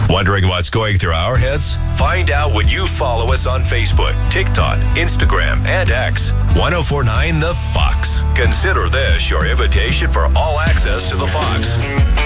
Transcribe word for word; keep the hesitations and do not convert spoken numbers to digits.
Wondering what's going through our heads? Find out when you follow us on Facebook, TikTok, Instagram, and X. ten forty-nine The Fox. Consider this your invitation for all access to The Fox.